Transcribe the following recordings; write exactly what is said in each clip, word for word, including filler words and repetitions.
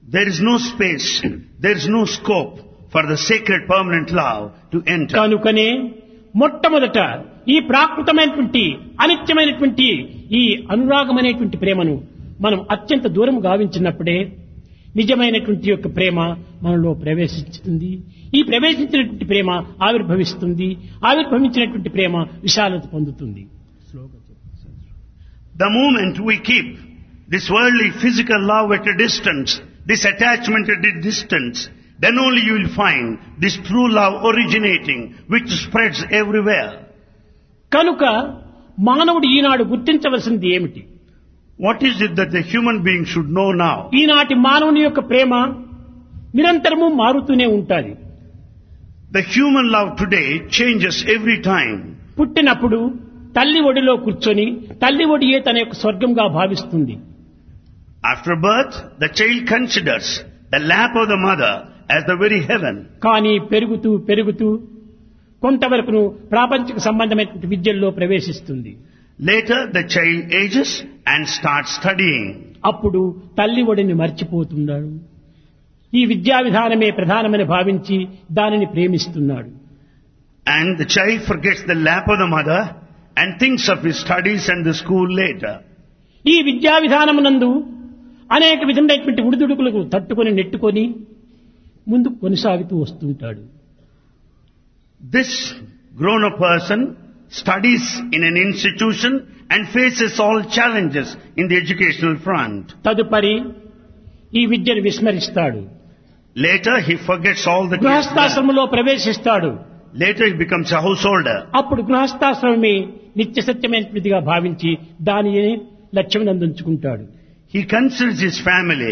There is no space, there is no scope for the sacred permanent love to enter. కనుకనే మొట్టమొదట ఈ ప్రాకృతమైనటువంటి అనిత్యమైనటువంటి ఈ అనురాగమైనటువంటి ప్రేమను మనం అత్యంత దూరం గావించినప్పుడే నిజమైనటువంటి యొక్క ప్రేమ మనలో ప్రవేశిస్తుంది. ఈ ప్రవేశించినటువంటి ప్రేమ ఆవిర్భవిస్తుంది. ఆవిర్భవించినటువంటి ప్రేమ విశాలత పొందుతుంది. The moment we keep this worldly physical love at a distance, this attachment at a distance, then only you will find this true love originating, which spreads everywhere. కనుక మానవుడు ఈనాడు గుర్తించవలసింది ఏమిటి? What is it that the human being should know now? ఈనాటి మానవుని యొక్క ప్రేమ నిరంతరము మారుతూనే ఉంటాది. The human love today changes every time. పుట్టినప్పుడు తల్లి ఒడిలో కూర్చొని తల్లి ఒడియే తన యొక్క స్వర్గంగా భావిస్తుంది. After birth, the child considers the lap of the mother as the very heaven. కానీ పెరుగుతూ పెరుగుతూ కొంతవరకును ప్రాపంచిక సంబంధమైనటువంటి విద్యల్లో ప్రవేశిస్తుంది. Later, the child ages and starts studying. అప్పుడు తల్లి ఒడిని మర్చిపోతున్నాడు. ఈ విద్యా విధానమే ప్రధానమని భావించి దానిని ప్రేమిస్తున్నాడు. And the child forgets the lap of the mother and thinks of his studies and the school later. ఈ విద్యా విధానమునందు అనేక విధమైనటువంటి ఉడిదుడుకులకు తట్టుకొని నెట్టుకొని ముందుకు కొనసాగుతూ వస్తుంటాడు. This grown-up person studies in an institution and faces all challenges in the educational front. తదుపరి ఈ విద్యను విస్మరిస్తాడు. Later he forgets all the గృహస్థాశ్రమంలో ప్రవేశిస్తాడు. Later he becomes a householder. అప్పుడు గృహస్థాశ్రమమే నిత్య సత్యమైనదిగా భావించి దానిని లక్ష్యం అందించుకుంటాడు. He considers his family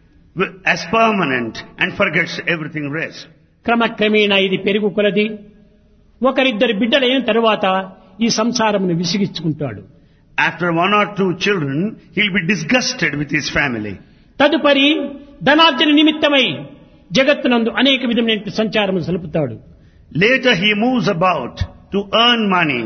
as permanent and forgets everything rest. క్రమక్రమేణా ఇది పెరుగు కొలది ఒకరిద్దరు బిడ్డలైన తరువాత ఈ సంసారమును విసిగించుకుంటాడు. After one or two children, he'll be disgusted with his family. తదుపరి ధనార్జన నిమిత్తమై జగత్తునందు అనేక విధమైన సంచారమును సలుపుతాడు. Later he moves about to earn money.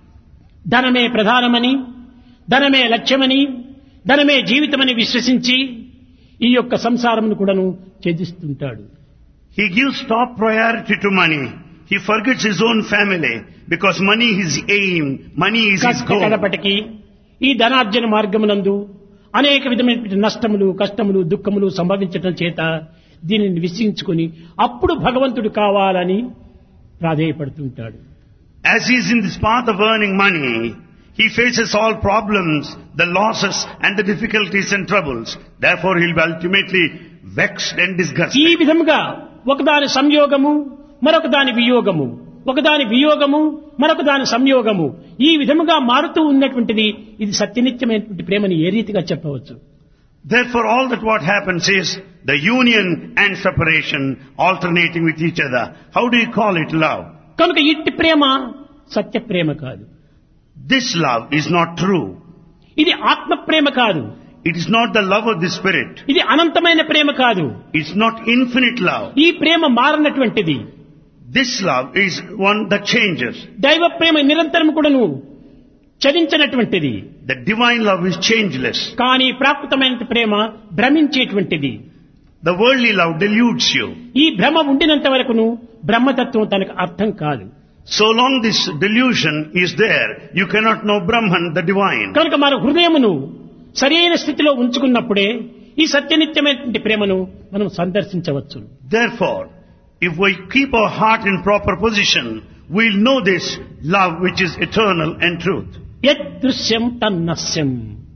ధనమే ప్రధానమని, ధనమే లక్ష్యమని, ధనమే జీవితమని విశ్వసించి ఈ యొక్క సంసారమును కూడాను త్యజిస్తుంటాడు. He gives top priority to money. He forgets his own family because money is his aim, money is his goal. కడపటికి ఈ ధనార్జన మార్గమునందు అనేక విధమైన నష్టములు, కష్టములు, దుఃఖములు సంభవించటం చేత దీనిని విశ్వించుకొని అప్పుడు భగవంతుడు కావాలని ప్రాధేయపడుతుంటాడు. As he is in this path of earning money, he faces all problems, the losses and the difficulties and troubles. Therefore he will be ultimately vexed and disgusted. ఈ విధముగా ఒకదాని సంయోగము, మరొక దాని వియోగము, ఒకదాని వియోగము, మరొక దాని సంయోగము, ఈ విధముగా మారుతూ ఉన్నటువంటిది ఇది సత్యనిత్యమైనటువంటి ప్రేమని ఏ రీతిగా చెప్పవచ్చు? Therefore all that what happens is the union and separation alternating with each other. How do you call it love? కనుక ఇట్టి ప్రేమ సత్య ప్రేమ కాదు. This love is not true. ఇది ఆత్మ ప్రేమ కాదు. It is not the love of the spirit. ఇది అనంతమైన ప్రేమ కాదు. It's not infinite love. ఈ ప్రేమ మారనటువంటిది. This love is one that changes. దైవ ప్రేమ నిరంతరం కూడాను చలించినటువంటిది. The divine love is changeless. కానీ ప్రాకృతమైన ప్రేమ భ్రమించేటువంటిది. The worldly love deludes you. ఈ భ్రమ ఉండినంత వరకును బ్రహ్మతత్వం తనకు అర్థం కాదు. So long this delusion is there, you cannot know Brahman, the divine. కనుక మన హృదయమును సరైన స్థితిలో ఉంచుకున్నప్పుడే ఈ సత్యనిత్యమైనటువంటి ప్రేమను మనం సందర్శించవచ్చు. Therefore, if we keep our heart in proper position, we'll know this love which is eternal and truth. యదృశ్యం తన్నస్యం.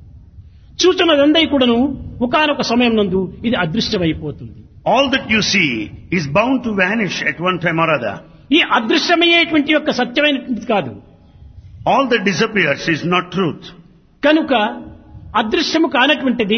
చూచున్నదందై కూడాను ఒకానొక సమయం నందు ఇది అదృశ్యమైపోతుంది. All that you see is bound to vanish at one time or other. ఈ అదృశ్యమయ్యేటువంటి యొక్క సత్యమైనటువంటిది కాదు. All that disappears is not truth. కనుక అదృశ్యము కానటువంటిది,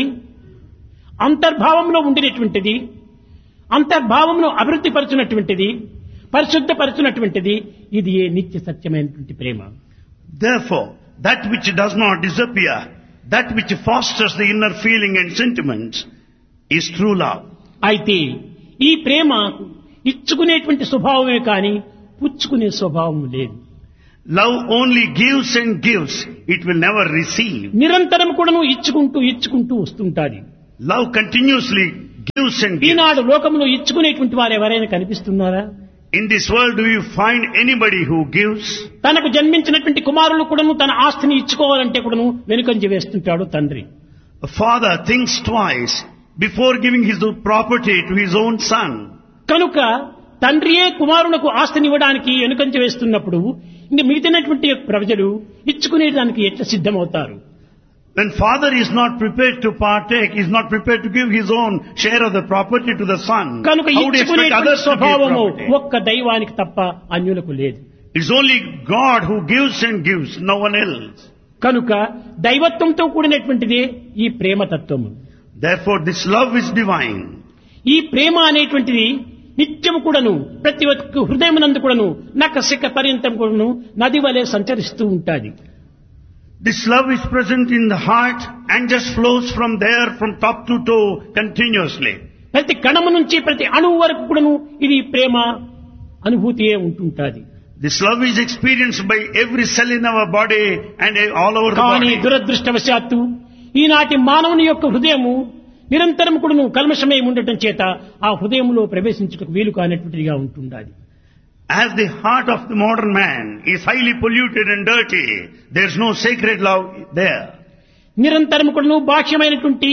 అంతర్భావంలో ఉండినటువంటిది, అంతర్భావంలో అభివృద్ధి పరచునటువంటిది, పరిశుద్ధపరచునటువంటిది ఇది ఏ నిత్య సత్యమైనటువంటి ప్రేమ. Therefore, that which does not disappear, that which fosters the inner feeling and sentiments is true love. అయితే ఈ ప్రేమ ఇచ్చుకునేటువంటి స్వభావమే కానీ పుచ్చుకునే స్వభావం లేదు. Love only gives and gives, it will never receive. నిరంతరం కూడాను ఇచ్చుకుంటూ ఇచ్చుకుంటూ వస్తుంటాది. Love continuously gives and gives. ఈనాడు లోకంలో ఇచ్చుకునేటువంటి వారు ఎవరైనా కనిపిస్తున్నారా? In this world, do you find anybody who gives? తనకు జన్మించినటువంటి కుమారులు కూడాను తన ఆస్తిని ఇచ్చుకోవాలంటే కూడాను వెనుకంజ వేస్తుంటాడు తండ్రి. A father thinks twice before giving his property to his own son. కనుక తండ్రియే కుమారులకు ఆస్తిని ఇవ్వడానికి వెనుకంజ వేస్తున్నప్పుడు ఇంక మిగిలినటువంటి ప్రజలు ఇచ్చుకునేదానికి ఎట్లా సిద్ధమవుతారు? When father is not prepared to partake, is not prepared to give his own share of the property to the son, కనుక how would you expect ఇచ్చుకునేటువంటి others to give స్వభావము property? ఒక్క దైవానికి తప్ప అన్యులకు లేదు. It's only God who gives and gives, no one else. కనుక దైవత్వంతో కూడినటువంటిదే ఈ ప్రేమతత్వము. Therefore, this love is divine. ఈ ప్రేమ అనేటువంటిది నిత్యము కూడాను ప్రతి ఒక్క హృదయమునందు కూడాను నక్క సిక్క పర్యంతం కూడాను నది వలె సంచరిస్తూ ఉంటాది. This love is present in the heart and just flows from there from top to toe continuously. ప్రతి కణము నుంచి ప్రతి అణువు వరకు కూడాను ఇది ప్రేమ అనుభూతియే ఉంటుంటాది. This love is experienced by every cell in our body and all over the కానీ body. దురదృష్టవశాత్తు ఈనాటి మానవుని యొక్క హృదయము నిరంతరం కూడాను కల్మషమై ఉండటం చేత ఆ హృదయంలో ప్రవేశించుటకు వీలు కానటువంటిదిగా ఉంటుండాలి. As the heart of the modern man is highly polluted and dirty, there is no sacred love there. నిరంతరం కూడాను బాహ్యమైనటువంటి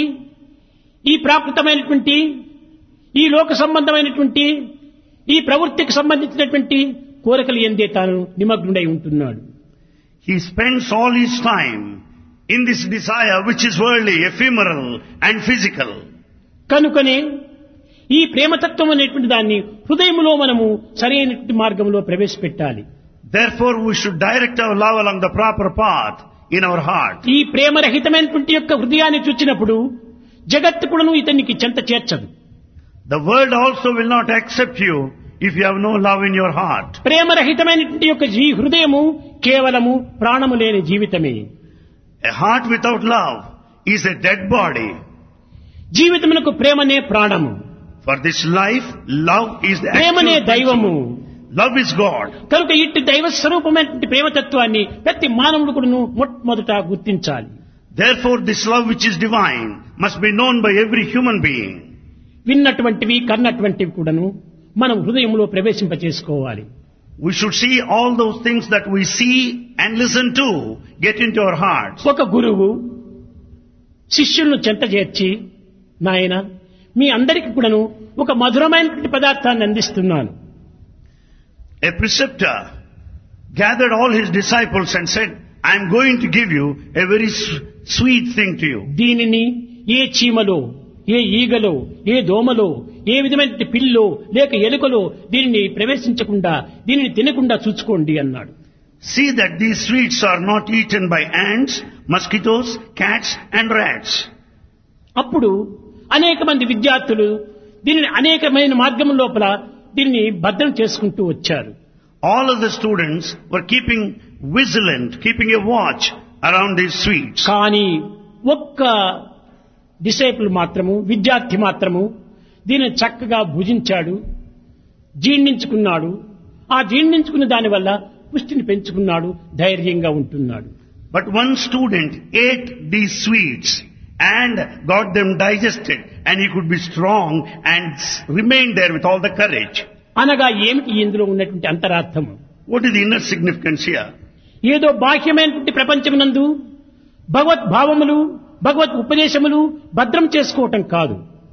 ఈ ప్రాకృతమైనటువంటి ఈ లోక సంబంధమైనటువంటి ఈ ప్రవృత్తికి సంబంధించినటువంటి కోరికలు ఎందే తాను నిమగ్నుడై ఉంటున్నాడు. He spends all his time in this desire which is worldly, ephemeral and physical. కనుకనే ఈ ప్రేమతత్వం అనేటువంటి దాన్ని హృదయంలో మనము సరైనటువంటి మార్గంలో ప్రవేశపెట్టాలి. Therefore, we should direct our love along the proper path in our heart. ఈ ప్రేమరహితమైనటువంటి యొక్క హృదయాన్ని చూచినప్పుడు జగత్తు కూడాను ఇతనికి చెంత చేర్చదు. The world also will not accept you if you have no love in your heart. ప్రేమరహితమైనటువంటి యొక్క ఈ హృదయము కేవలము ప్రాణము లేని జీవితమే. A heart without love is a dead body. జీవితమునకు ప్రేమనే ప్రాణము. For this life, love is the ప్రేమనే actual దైవము. principle. Love is God. కనుక ఇట్టి దైవ స్వరూపమైనటువంటి ప్రేమతత్వాన్ని ప్రతి మానవుడు కూడాను మొట్టమొదట గుర్తించాలి. Therefore, this love which is divine must be known by every human being. విన్నటువంటివి కన్నటువంటివి కూడాను మనం హృదయంలో ప్రవేశింపచేసుకోవాలి. We should see all those things that we see and listen to get into our hearts. ఒక గురువు శిష్యులను చెంత చేర్చి, నాయన మీ అందరికీ కూడాను ఒక మధురమైనటువంటి పదార్థాన్ని అందిస్తున్నాను. A preceptor gathered all his disciples and said, I am going to give you a very sweet thing to you. దీనిని ఏ చీమలో, ఏ ఈగలో, ఏ దోమలో, ఏ విధమైన పిల్లో లేక ఎలుకలో దీనిని ప్రవేశించకుండా దీనిని తినకుండా చూసుకోండి అన్నాడు. See that these sweets are not eaten by ants, mosquitoes, cats and rats. అప్పుడు అనేక మంది విద్యార్థులు దీనిని అనేకమైన మార్గం లోపల దీనిని భద్రం చేసుకుంటూ వచ్చారు. All of the students were keeping vigilant, keeping a watch around these sweets. కానీ ఒక్క డిసైపుల్ మాత్రము, విద్యార్థి మాత్రము దీనిని చక్కగా భుజించాడు, జీర్ణించుకున్నాడు. ఆ జీర్ణించుకున్న దాని వల్ల పుష్టిని పెంచుకున్నాడు, ధైర్యంగా ఉంటున్నాడు. But one student ate these sweets and got them digested, and he could be strong and remained there with all the courage. అనగా ఏమిటి ఇందులో ఉన్నటువంటి అంతరార్థం? What is the inner significance here? ఏదో బాహ్యమైనటువంటి ప్రపంచమునందు భగవత్ భావములు, భగవత్ ఉపదేశములు భద్రం చేసుకోవటం కాదు.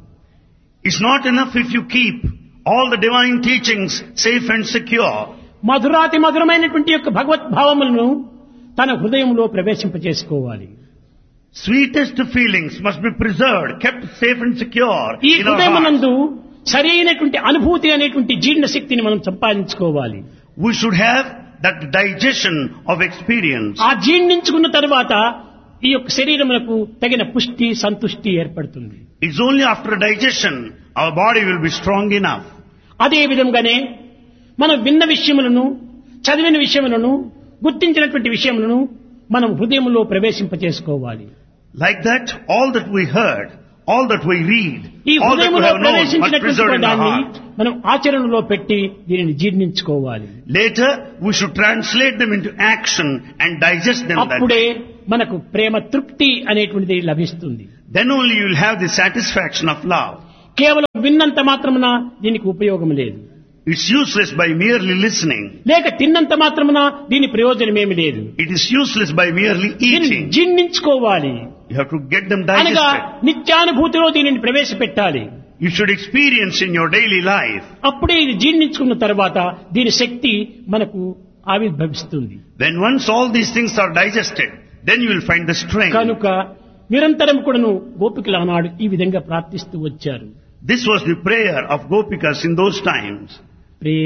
It's not enough if you keep all the divine teachings safe and secure. మధురాతి మధురమైనటువంటి యొక్క భగవత్ భావములను తన హృదయంలో ప్రవేశింపచేసుకోవాలి. Sweetest feelings must be preserved, kept safe and secure ఈ in our హృదయమునందు hearts. సరైనటువంటి అనుభూతి అనేటువంటి జీర్ణ శక్తిని మనం సంపాదించుకోవాలి. We should have that digestion of experience. ఆ జీర్ణించుకున్న తరువాత ఈ యొక్క శరీరమునకు తగిన పుష్టి, సంతుష్టి ఏర్పడుతుంది. It's only after digestion our body will be strong enough. అదే విధంగానే మనం విన్న విషయములను, చదివిన విషయములను, గుర్తించినటువంటి విషయములను మనం హృదయంలో ప్రవేశింపచేసుకోవాలి. Like that, all that we heard, all that we read, ఈ all that we హృదయంలో have known must ప్రవేశించినటువంటి preserve in our దాన్ని heart. మనం ఆచరణలో పెట్టి దీనిని జీర్ణించుకోవాలి. Later, we should translate them into action and digest them. That అప్పుడే మనకు ప్రేమ తృప్తి అనేటువంటిది లభిస్తుంది. then only you will have the satisfaction of love. కేవలం విన్నంత మాత్రమున దీనికి ఉపయోగం లేదు. It's useless by merely listening. లేక తిన్నంత మాత్రమున దీని ప్రయోజనమేమి లేదు. It is useless by merely దీన్ని eating. జీర్ణించుకోవాలి. You have to get them అనగా digested. నిత్యానుభూతిలో దీనిని ప్రవేశపెట్టాలి. You should experience in your daily life. అప్పుడే ఇది జీర్ణించుకున్న తర్వాత దీని శక్తి మనకు ఆవిర్భవిస్తుంది. When once all these things are digested, then you will find the strength. కనుక నిరంతరం కూడాను గోపికలు ఆనాడు ఈ విధంగా ప్రార్థిస్తూ వచ్చారు. This was the prayer of Gopikas in those times.